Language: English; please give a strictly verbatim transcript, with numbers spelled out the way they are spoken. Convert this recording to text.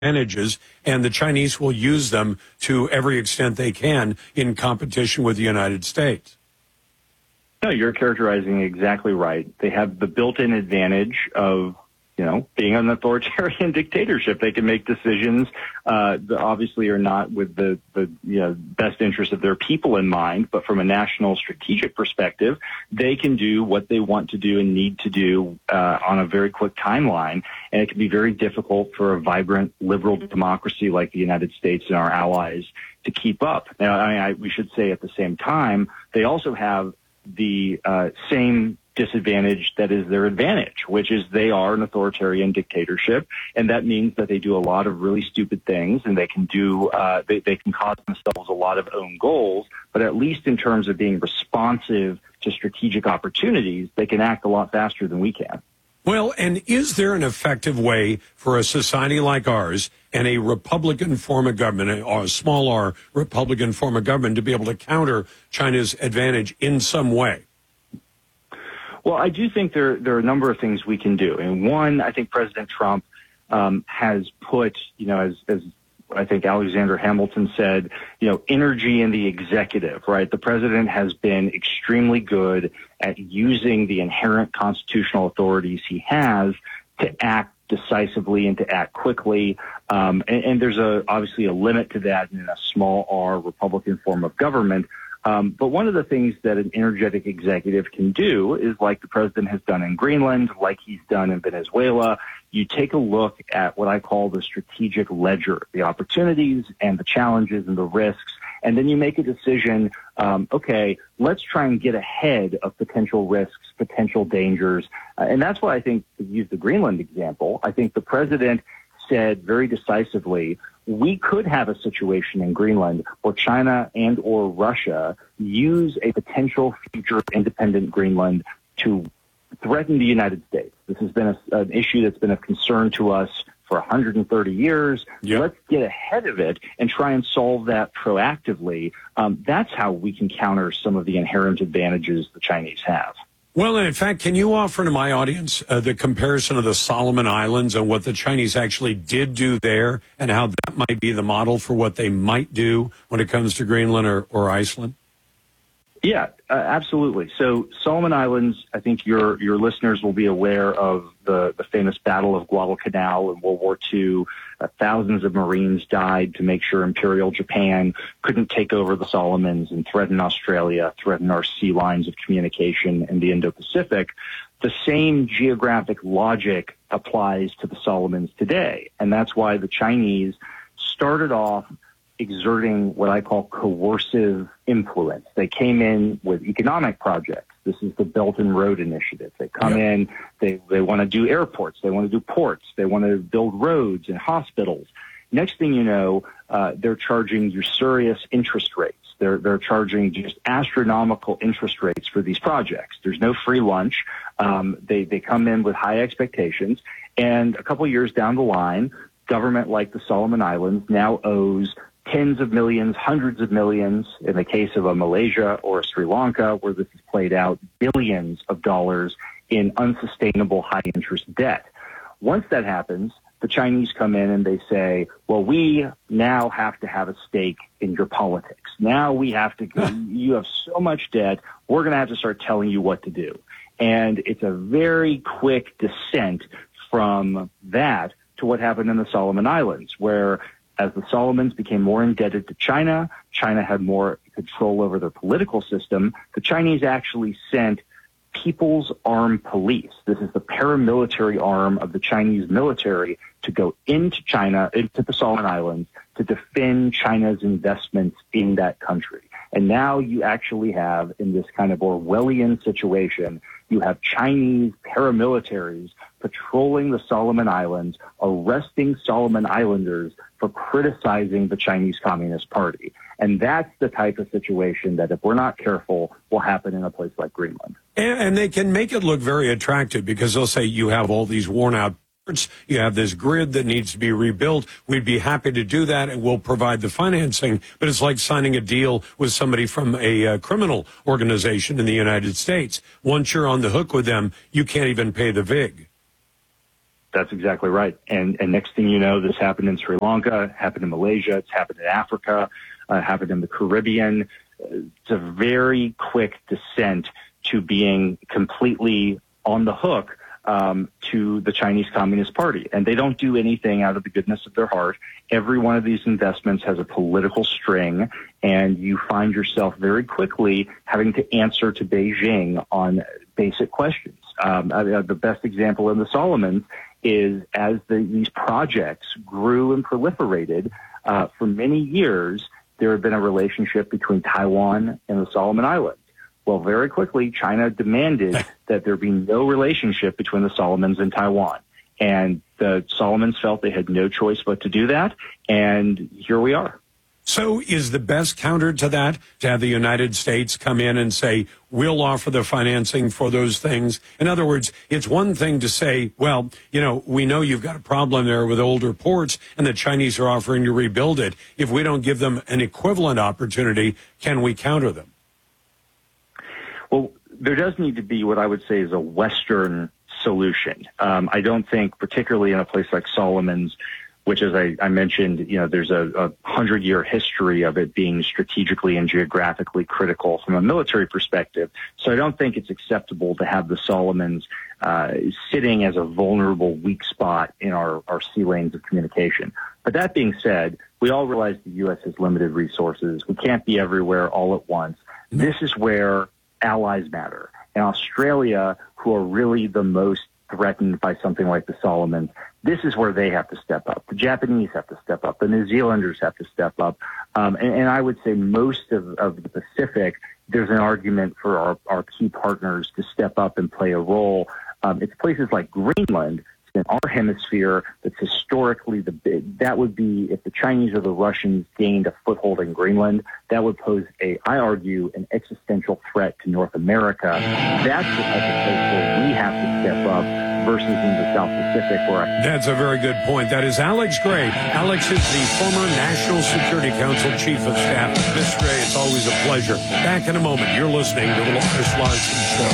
advantages, and the Chinese will use them to every extent they can in competition with the United States. No, you're characterizing it exactly right. They have the built-in advantage of, you know, being an authoritarian dictatorship. They can make decisions uh, that obviously are not with the, the you know, best interest of their people in mind, but from a national strategic perspective, they can do what they want to do and need to do uh, on a very quick timeline. And it can be very difficult for a vibrant liberal democracy like the United States and our allies to keep up. Now, I mean, I, we should say at the same time, they also have the uh, same disadvantage that is their advantage, which is they are an authoritarian dictatorship, and that means that they do a lot of really stupid things, and they can do uh, they, they can cause themselves a lot of own goals, but at least in terms of being responsive to strategic opportunities, they can act a lot faster than we can. Well, and is there an effective way for a society like ours and a Republican form of government, or a small r Republican form of government, to be able to counter China's advantage in some way? Well, I do think there, there are a number of things we can do. And one, I think President Trump um, has put, you know, as, as I think Alexander Hamilton said, you know, energy in the executive, right? The president has been extremely good at using the inherent constitutional authorities he has to act decisively and to act quickly. Um, and, and there's a obviously a limit to that in a small r Republican form of government. Um, but one of the things that an energetic executive can do is, like the president has done in Greenland, like he's done in Venezuela, you take a look at what I call the strategic ledger, the opportunities and the challenges and the risks, and then you make a decision, um, okay, let's try and get ahead of potential risks, potential dangers. Uh, and that's why I think, to use the Greenland example, I think the president said very decisively, we could have a situation in Greenland where China and or Russia use a potential future independent Greenland to threaten the United States. This has been a, an issue that's been of concern to us for one hundred thirty years. Yep. Let's get ahead of it and try and solve that proactively. Um, that's how we can counter some of the inherent advantages the Chinese have. Well, and in fact, can you offer to my audience uh, the comparison of the Solomon Islands and what the Chinese actually did do there, and how that might be the model for what they might do when it comes to Greenland or, or Iceland? Yeah, uh, absolutely. So Solomon Islands, I think your your listeners will be aware of the, the famous Battle of Guadalcanal in World War Two. Uh, thousands of Marines died to make sure Imperial Japan couldn't take over the Solomons and threaten Australia, threaten our sea lines of communication in the Indo-Pacific. The same geographic logic applies to the Solomons today, and that's why the Chinese started off exerting what I call coercive influence. They came in with economic projects. This is the Belt and Road Initiative. They come yeah. in, they, they want to do airports, they want to do ports, they want to build roads and hospitals. Next thing you know, uh, they're charging usurious interest rates. They're, they're charging just astronomical interest rates for these projects. There's no free lunch. Um, they, they come in with high expectations. And a couple years down the line, government like the Solomon Islands now owes tens of millions, hundreds of millions, in the case of a Malaysia or a Sri Lanka, where this is played out, billions of dollars in unsustainable high-interest debt. Once that happens, the Chinese come in and they say, well, we now have to have a stake in your politics. Now we have to, you have so much debt, we're going to have to start telling you what to do. And it's a very quick descent from that to what happened in the Solomon Islands, where as the Solomons became more indebted to China, China had more control over their political system. The Chinese actually sent People's Armed Police. This is the paramilitary arm of the Chinese military to go into China, into the Solomon Islands, to defend China's investments in that country. And now you actually have, in this kind of Orwellian situation, you have Chinese paramilitaries patrolling the Solomon Islands, arresting Solomon Islanders for criticizing the Chinese Communist Party. And that's the type of situation that, if we're not careful, will happen in a place like Greenland. And, and they can make it look very attractive, because they'll say you have all these worn-out parts, you have this grid that needs to be rebuilt. We'd be happy to do that, and we'll provide the financing. But it's like signing a deal with somebody from a uh, criminal organization in the United States. Once you're on the hook with them, you can't even pay the vig. That's exactly right. And, and next thing you know, this happened in Sri Lanka, happened in Malaysia, it's happened in Africa, uh, happened in the Caribbean. It's a very quick descent to being completely on the hook um, to the Chinese Communist Party. And they don't do anything out of the goodness of their heart. Every one of these investments has a political string, and you find yourself very quickly having to answer to Beijing on basic questions. Um, uh, the best example in the Solomons is as the, these projects grew and proliferated, uh, for many years, there had been a relationship between Taiwan and the Solomon Islands. Well, very quickly, China demanded that there be no relationship between the Solomons and Taiwan. And the Solomons felt they had no choice but to do that. And here we are. So is the best counter to that to have the United States come in and say, we'll offer the financing for those things? In other words, it's one thing to say, well, you know, we know you've got a problem there with older ports and the Chinese are offering to rebuild it. If we don't give them an equivalent opportunity, can we counter them? Well, there does need to be what I would say is a Western solution. Um, I don't think, particularly in a place like Solomon's, which, as I, I mentioned, you know, there's a, a hundred-year history of it being strategically and geographically critical from a military perspective. So I don't think it's acceptable to have the Solomons uh, sitting as a vulnerable, weak spot in our, our sea lanes of communication. But that being said, we all realize the U S has limited resources. We can't be everywhere all at once. This is where allies matter. And Australia, who are really the most threatened by something like the Solomons, this is where they have to step up. The Japanese have to step up. The New Zealanders have to step up. Um, and, and I would say most of, of the Pacific, there's an argument for our, our key partners to step up and play a role. Um, it's places like Greenland in our hemisphere that's historically the big, that would be, if the Chinese or the Russians gained a foothold in Greenland, that would pose a, I argue, an existential threat to North America. That's the type of place where we have to step up versus in the South Pacific. Where I- That's a very good point. That is Alex Gray. Alex is the former National Security Council Chief of Staff. Mister Gray, it's always a pleasure. Back in a moment. You're listening to the Lois Larson Show.